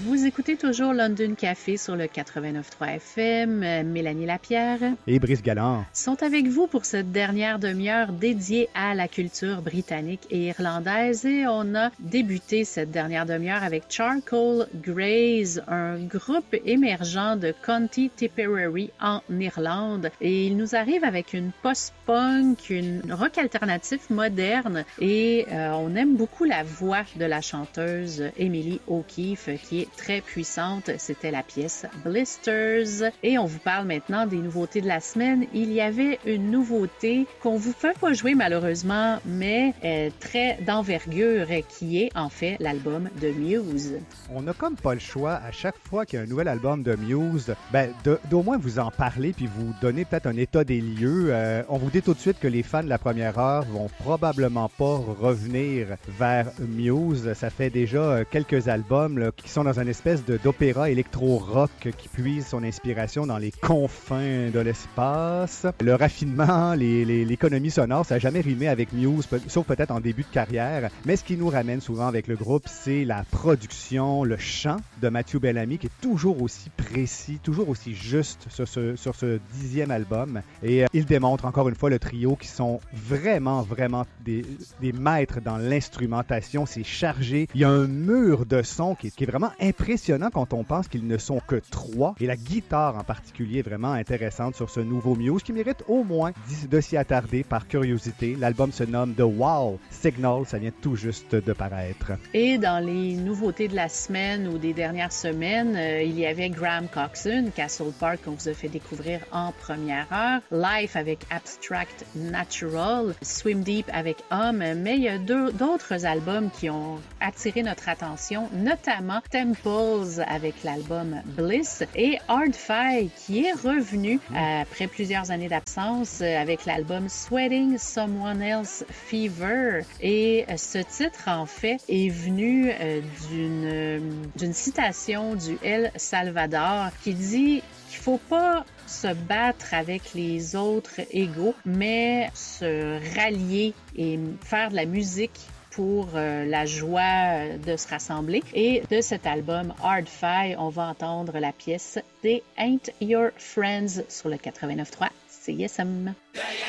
Vous écoutez toujours London Café sur le 89.3 FM. Mélanie Lapierre et Brice Galland sont avec vous pour cette dernière demi-heure dédiée à la culture britannique et irlandaise. Et on a débuté cette dernière demi-heure avec Charcoal Greys, un groupe émergent de County Tipperary en Irlande. Et il nous arrive avec une post-punk, une rock alternatif moderne. Et on aime beaucoup la voix de la chanteuse Emily O'Keeffe, qui est très puissante. C'était la pièce Blisters. Et on vous parle maintenant des nouveautés de la semaine. Il y avait une nouveauté qu'on vous fait pas jouer malheureusement, mais très d'envergure, qui est en fait l'album de Muse. On n'a comme pas le choix, à chaque fois qu'il y a un nouvel album de Muse, d'au moins vous en parler puis vous donner peut-être un état des lieux. On vous dit tout de suite que les fans de la première heure vont probablement pas revenir vers Muse. Ça fait déjà quelques albums là, qui sont dans une espèce d'opéra électro-rock qui puise son inspiration dans les confins de l'espace. Le raffinement, l'économie sonore, ça n'a jamais rimé avec Muse, sauf peut-être en début de carrière. Mais ce qui nous ramène souvent avec le groupe, c'est la production, le chant de Matthew Bellamy qui est toujours aussi précis, toujours aussi juste sur ce 10e album. Et il démontre encore une fois le trio qui sont vraiment des maîtres dans l'instrumentation. C'est chargé. Il y a un mur de son qui est vraiment impressionnant quand on pense qu'ils ne sont que 3. Et la guitare en particulier est vraiment intéressante sur ce nouveau Muse qui mérite au moins de s'y attarder par curiosité. L'album se nomme The Wow Signal. Ça vient tout juste de paraître. Et dans les nouveautés de la semaine ou des dernières semaines, il y avait Graham Coxon, Castle Park, qu'on vous a fait découvrir en première heure, Life avec Abstract Natural, Swim Deep avec Homme, mais il y a d'autres albums qui ont attiré notre attention, notamment Temples avec l'album Bliss et Hard-Fi qui est revenu après plusieurs années d'absence avec l'album Sweating Someone Else Fever. Et ce titre, en fait, est venu d'une citation du El Salvador qui dit qu'il faut pas se battre avec les autres égaux, mais se rallier et faire de la musique pour la joie de se rassembler. Et de cet album Hard-Fi, on va entendre la pièce They Ain't Your Friends sur le 89.3 CISM.